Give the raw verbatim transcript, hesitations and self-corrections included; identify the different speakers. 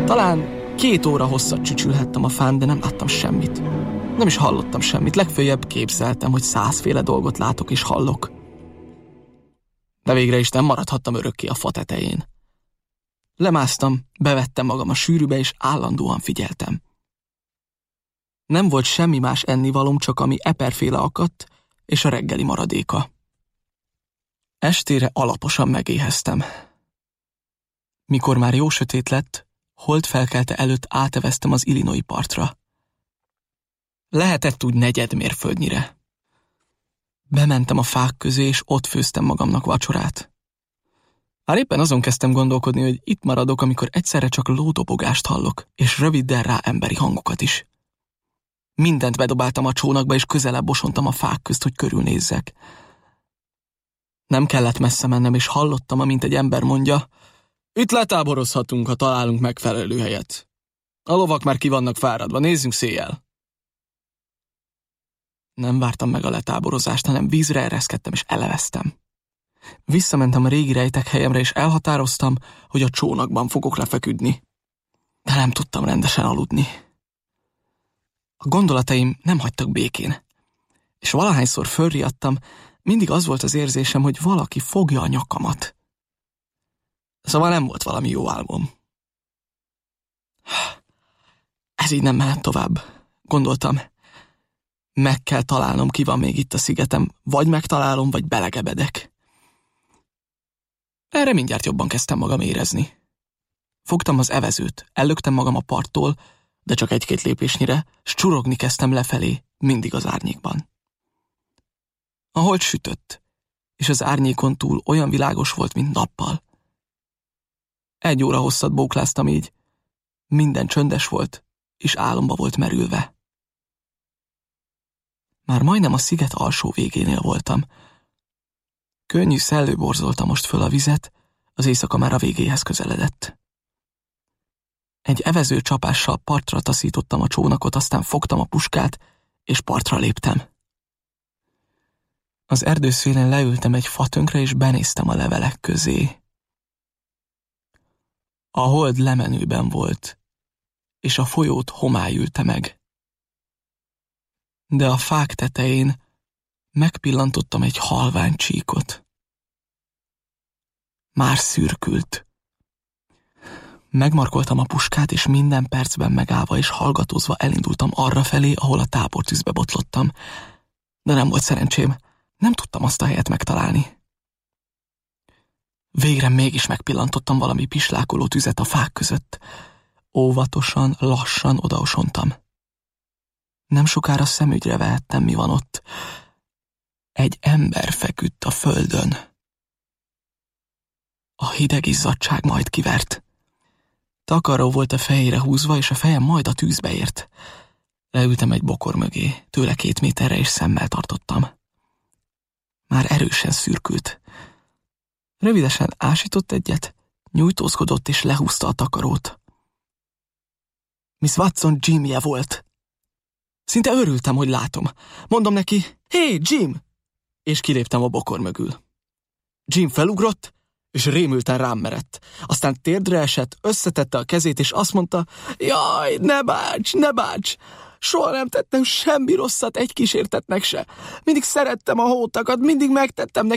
Speaker 1: Talán két óra hosszat csücsülhettem a fán, de nem láttam semmit. Nem is hallottam semmit, legföljebb képzeltem, hogy százféle dolgot látok és hallok. De végre is nem maradhattam örökké a fa tetején. Lemásztam, bevettem magam a sűrűbe, és állandóan figyeltem. Nem volt semmi más ennivalóm, csak ami eperféle akadt, és a reggeli maradéka. Estére alaposan megéheztem. Mikor már jó sötét lett, hold felkelte előtt áteveztem az Illinois partra. Lehetett úgy negyed mérföldnyire. Bementem a fák közé, és ott főztem magamnak vacsorát. Már éppen azon kezdtem gondolkodni, hogy itt maradok, amikor egyszerre csak lódobogást hallok, és röviddel rá emberi hangokat is. Mindent bedobáltam a csónakba, és közelebb bosontam a fák közt, hogy körülnézzek. Nem kellett messze mennem, és hallottam, amint egy ember mondja: itt letáborozhatunk, ha találunk megfelelő helyet. A lovak már ki vannak fáradva, nézzünk széjjel. Nem vártam meg a letáborozást, hanem vízre ereszkedtem, és eleveztem. Visszamentem a régi rejtek helyemre, és elhatároztam, hogy a csónakban fogok lefeküdni. De nem tudtam rendesen aludni. A gondolataim nem hagytak békén, és valahányszor fölriadtam, mindig az volt az érzésem, hogy valaki fogja a nyakamat. Szóval nem volt valami jó álmom. Ez így nem mehet tovább, gondoltam. Meg kell találnom, ki van még itt a szigetem, vagy megtalálom, vagy belegebedek. Erre mindjárt jobban kezdtem magam érezni. Fogtam az evezőt, ellöktem magam a parttól, de csak egy-két lépésnyire, s csurogni kezdtem lefelé, mindig az árnyékban. A hold sütött, és az árnyékon túl olyan világos volt, mint nappal. Egy óra hosszat bókláztam így, minden csöndes volt, és álomba volt merülve. Már majdnem a sziget alsó végénél voltam. Könnyű szellő borzolta most föl a vizet, az éjszaka már a végéhez közeledett. Egy evező csapással partra taszítottam a csónakot, aztán fogtam a puskát, és partra léptem. Az erdőszélen leültem egy fatönkre, és benéztem a levelek közé. A hold lemenőben volt, és a folyót homály ülte meg. De a fák tetején megpillantottam egy halvány csíkot. Már szürkült. Megmarkoltam a puskát, és minden percben megállva és hallgatózva elindultam arra felé, ahol a tábortűzbe botlottam. De nem volt szerencsém, nem tudtam azt a helyet megtalálni. Végre mégis megpillantottam valami pislákoló tüzet a fák között. Óvatosan, lassan odaosontam. Nem sokára szemügyre vehettem, mi van ott. Egy ember feküdt a földön. A hideg izzadtság majd kivert. Takaró volt a fejére húzva, és a fejem majd a tűzbe ért. Leültem egy bokor mögé, tőle két méterre, és szemmel tartottam. Már erősen szürkült. Rövidesen ásított egyet, nyújtózkodott, és lehúzta a takarót. Miss Watson Jimje volt. Szinte örültem, hogy látom. Mondom neki: hé, Jim! És kiléptem a bokor mögül. Jim felugrott, és rémülten rám merett. Aztán térdre esett, összetette a kezét, és azt mondta: jaj, ne bánts, ne bánts! Soha nem tettem semmi rosszat egy kísértetnek se. Mindig szerettem a hótakat, mindig megtettem neki